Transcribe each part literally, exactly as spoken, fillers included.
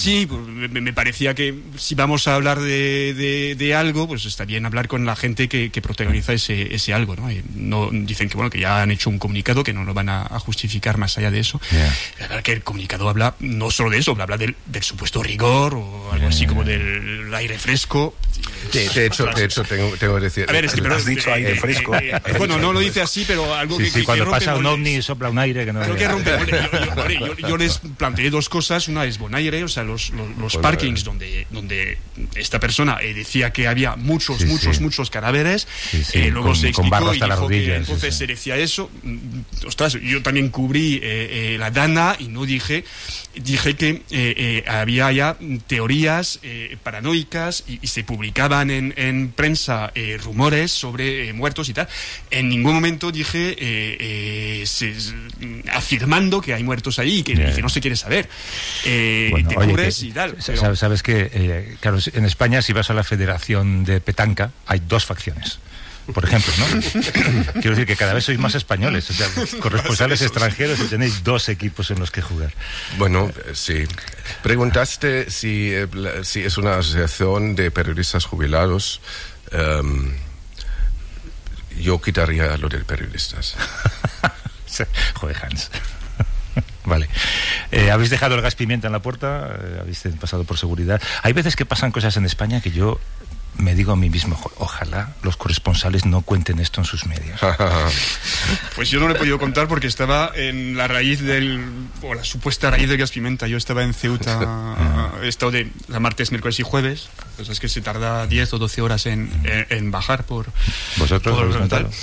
Sí, me, me parecía que si vamos a hablar de, de, de algo, pues está bien hablar con la gente que, que protagoniza ese, ese algo, ¿no? Y no dicen que bueno que ya han hecho un comunicado, que no lo van a, a justificar más allá de eso. Yeah. La verdad que el comunicado habla no solo de eso, habla del, del supuesto rigor o algo yeah, así yeah. como del aire fresco. Sí, de hecho, de hecho tengo, tengo que decir... A ver, es que pero, has dicho aire eh, fresco. Eh, eh, bueno, no lo dice así, pero algo sí, que... Sí, que, cuando que pasa un moles. ovni y sopla un aire que no... Creo que rompe moles. Yo, yo, yo, yo les planteé dos cosas. Una es Bonaire, o sea, los, los, los Bueno, parkings donde, donde esta persona eh, decía que había muchos, sí, muchos, sí. muchos cadáveres. Sí, sí, eh, luego con, se explicó con barro hasta y la dijo rodilla, que entonces sí, sí. se decía eso. Ostras, yo también cubrí eh, eh, la Dana y no dije... Dije que eh, eh, había ya teorías eh, paranoicas y, y se publicaban en, en prensa eh, rumores sobre eh, muertos y tal. En ningún momento dije eh, eh, se, afirmando que hay muertos ahí y que, yeah. y que no se quiere saber. Eh, bueno, te oye, cubres que, y tal. Sabes, pero... sabes que, eh, claro, en España si vas a la Federación de Petanca hay dos facciones. Por ejemplo, ¿no? Quiero decir que cada vez sois más españoles, o sea, corresponsales extranjeros y tenéis dos equipos en los que jugar. Bueno, sí. Preguntaste si, eh, si es una asociación de periodistas jubilados. Um, yo quitaría lo de periodistas. Joder, Hans. Vale. Eh, ¿Habéis dejado el gas pimienta en la puerta? Eh, ¿Habéis pasado por seguridad? Hay veces que pasan cosas en España que yo... me digo a mí mismo, ojalá los corresponsales no cuenten esto en sus medios. Pues yo no lo he podido contar porque estaba en la raíz del, o la supuesta raíz del gas pimienta. Yo estaba en Ceuta, he estado de la martes, miércoles y jueves. Pues es que se tarda diez o doce horas en, en, en bajar por... ¿Vosotros por, lo habéis tal.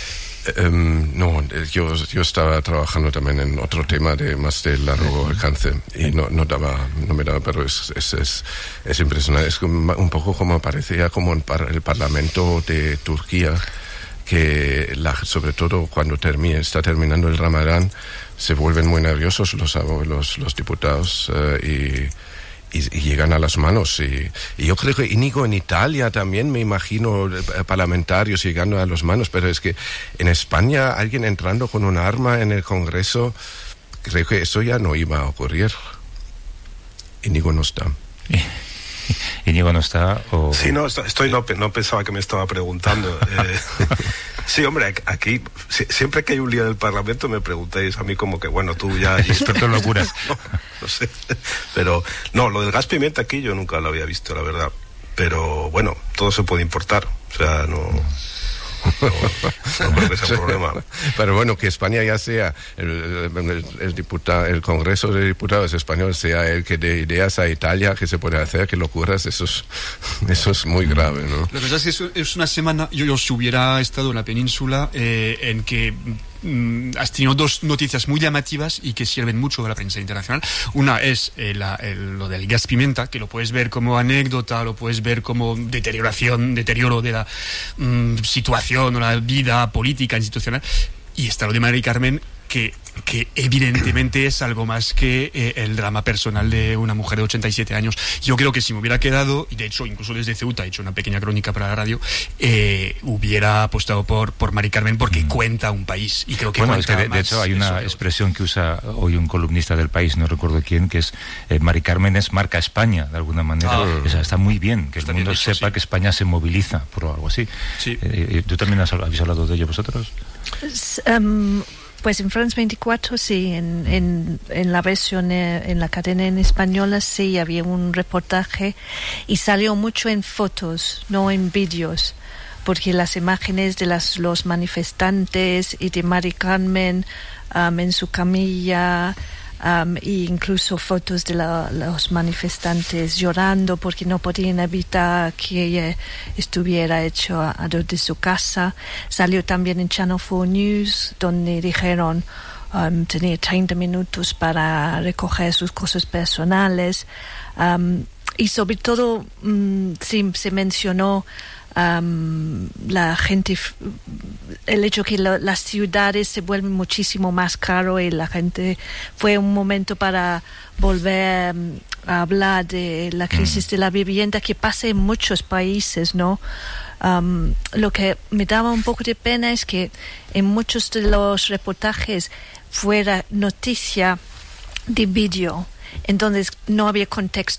Um, no, yo, yo estaba trabajando también en otro tema de más de largo alcance y no, no daba, no me daba, pero es, es, es, es impresionante. Es un poco como parecía como en par, el Parlamento de Turquía, que la, sobre todo cuando termine, está terminando el Ramadán, se vuelven muy nerviosos los, los, los diputados uh, y Y, y llegan a las manos y, y yo creo que Íñigo en Italia también me imagino eh, parlamentarios llegando a las manos, pero es que en España alguien entrando con un arma en el Congreso, creo que eso ya no iba a ocurrir. Íñigo no está. Íñigo no está o... Sí, no, estoy, no, no pensaba que me estaba preguntando. Eh, sí, hombre, aquí siempre que hay un lío del Parlamento me preguntáis a mí como que, bueno, tú ya... experto en locuras. No, no sé, pero no, lo del gas pimienta aquí yo nunca lo había visto, la verdad. Pero bueno, todo se puede importar, o sea, no... No, no creo que sea un problema. Pero bueno, que España ya sea el, el, el, diputado, el Congreso de Diputados español sea el que dé ideas a Italia que se puede hacer, que locuras, eso es, eso es muy grave, ¿no? Lo que pasa es que es, es una semana, yo, yo si hubiera estado en la península, eh, en que mm, has tenido dos noticias muy llamativas y que sirven mucho a la prensa internacional. Una es eh, la, el, lo del gas pimienta, que lo puedes ver como anécdota, lo puedes ver como deterioración, deterioro de la mm, situación o la vida política institucional, y está lo de Mari Carmen, que, que evidentemente es algo más que eh, el drama personal de una mujer de ochenta y siete años. Yo creo que si me hubiera quedado, y de hecho incluso desde Ceuta he hecho una pequeña crónica para la radio, eh, hubiera apostado por, por Mari Carmen porque mm. cuenta un país, y creo que bueno, cuenta es que de, más de hecho hay una eso, expresión que usa hoy un columnista del País, no recuerdo quién, que es eh, Mari Carmen es marca España, de alguna manera. Ah, o sea, está muy bien que el mundo dicho, sepa sí. que España se moviliza por algo así. Sí. Eh, ¿Tú también has, habéis hablado de ello vosotros? Um, Pues en France veinticuatro sí, en, en, en la versión, en la cadena en española sí había un reportaje y salió mucho en fotos, no en vídeos, porque las imágenes de las, los manifestantes y de Mari Carmen um, en su camilla, Um, e incluso fotos de la, los manifestantes llorando porque no podían evitar que ella estuviera hecho a, a de su casa. Salió también en Channel cuatro News, donde dijeron um, tenía treinta minutos para recoger sus cosas personales, um, y sobre todo um, sí, se mencionó Um, la gente, el hecho que lo, las ciudades se vuelven muchísimo más caro y la gente, fue un momento para volver um, a hablar de la crisis mm. de la vivienda que pasa en muchos países, ¿no? Um, lo que me daba un poco de pena es que en muchos de los reportajes fuera noticia de vídeo Entonces no había contexto